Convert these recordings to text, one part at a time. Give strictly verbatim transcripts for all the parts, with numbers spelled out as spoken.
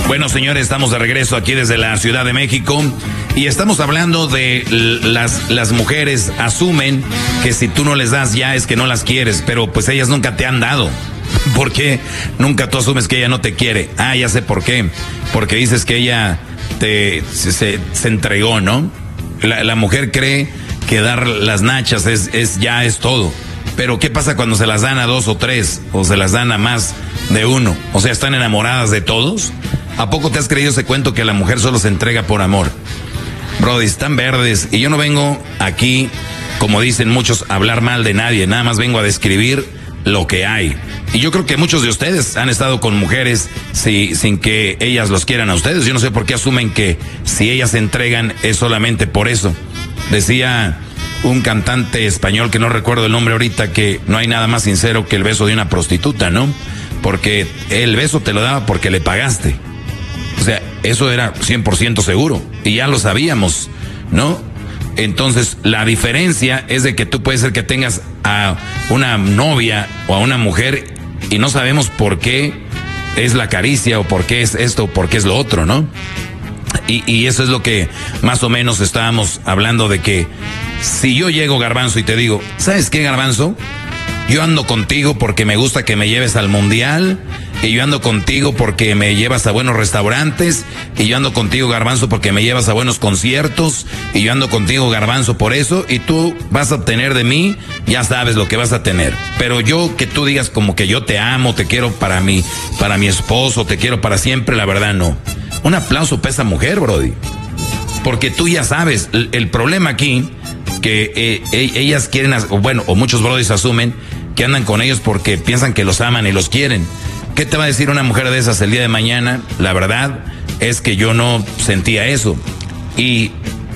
Bueno, señores, estamos de regreso aquí desde la Ciudad de México y estamos hablando de las, las mujeres asumen que si tú no les das ya es que no las quieres, pero pues ellas nunca te han dado. ¿Por qué nunca tú asumes que ella no te quiere? Ah, ya sé por qué. Porque dices que ella te se, se, se entregó, ¿no? La, la mujer cree que dar las nachas es, es ya es todo. Pero ¿qué pasa cuando se las dan a dos o tres? O se las dan a más de uno. O sea, ¿están enamoradas de todos? ¿A poco te has creído ese cuento que la mujer solo se entrega por amor? Brody, están verdes. Y yo no vengo aquí, como dicen muchos, a hablar mal de nadie. Nada más vengo a describir lo que hay. Y yo creo que muchos de ustedes han estado con mujeres si, sin que ellas los quieran a ustedes. Yo no sé por qué asumen que si ellas se entregan es solamente por eso. Decía un cantante español que no recuerdo el nombre ahorita que no hay nada más sincero que el beso de una prostituta, ¿no? Porque el beso te lo daba porque le pagaste. O sea, eso era cien por ciento seguro. Y ya lo sabíamos, ¿no? Entonces, la diferencia es de que tú puedes ser que tengas a una novia o a una mujer y no sabemos por qué es la caricia o por qué es esto o por qué es lo otro, ¿no? Y, y eso es lo que más o menos estábamos hablando de que si yo llego, Garbanzo, y te digo, ¿sabes qué, Garbanzo? Yo ando contigo porque me gusta que me lleves al mundial, y yo ando contigo porque me llevas a buenos restaurantes, y yo ando contigo, Garbanzo, porque me llevas a buenos conciertos, y yo ando contigo, Garbanzo, por eso, y tú vas a obtener de mí, ya sabes lo que vas a tener. Pero yo que tú digas como que yo te amo, te quiero para mí, para mi esposo, te quiero para siempre, la verdad no. Un aplauso para esa mujer, Brody. Porque tú ya sabes, el, el problema aquí, que eh, ellas quieren, o bueno, o muchos brodis asumen que andan con ellos porque piensan que los aman y los quieren. ¿Qué te va a decir una mujer de esas el día de mañana? La verdad es que yo no sentía eso. Y,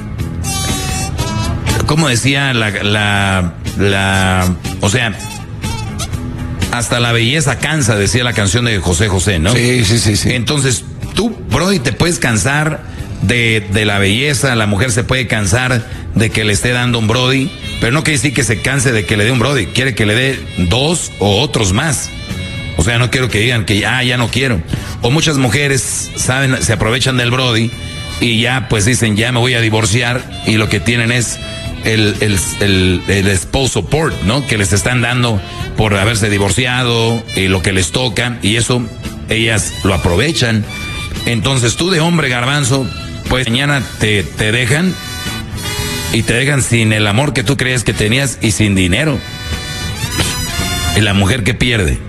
como decía la, la, la, o sea, hasta la belleza cansa, decía la canción de José José, ¿no? Sí, sí, sí, sí. Entonces, tú, Brody, te puedes cansar de, de la belleza, la mujer se puede cansar de que le esté dando un Brody, pero no quiere decir que se canse de que le dé un Brody, quiere que le dé dos o otros más. O sea, no quiero que digan que ah, ya no quiero. O muchas mujeres saben, se aprovechan del Brody y ya pues dicen, ya me voy a divorciar, y lo que tienen es el, el, el, el spouse support, ¿no? Que les están dando por haberse divorciado y lo que les toca, y eso ellas lo aprovechan. Entonces tú de hombre, Garbanzo, pues mañana te, te dejan, y te dejan sin el amor que tú creías que tenías y sin dinero. ¿Y la mujer qué pierde?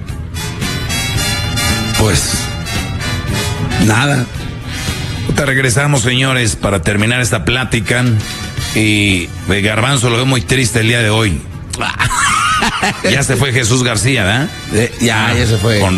Pues nada. Te regresamos, señores, para terminar esta plática. Y Garbanzo lo veo muy triste el día de hoy. Ya se fue Jesús García, ¿verdad? Eh, ya, ya se fue. Con